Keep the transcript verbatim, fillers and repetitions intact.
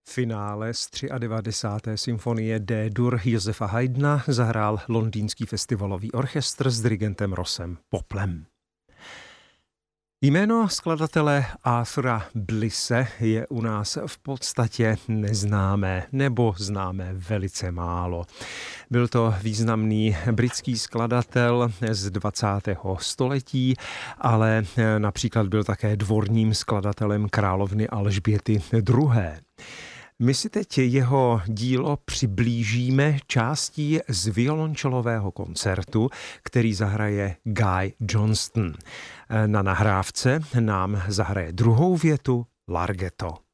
Finále z devadesátého třetí symfonie D-dur Josefa Haydna zahrál londýnský festivalový orchestr s dirigentem Rossem Poplem. Jméno skladatele Arthura Blisse je u nás v podstatě neznámé, nebo známé velice málo. Byl to významný britský skladatel z dvacátého století, ale například byl také dvorním skladatelem královny Alžběty druhé. My si teď jeho dílo přiblížíme částí z violončelového koncertu, který zahraje Guy Johnston. Na nahrávce nám zahraje druhou větu Larghetto.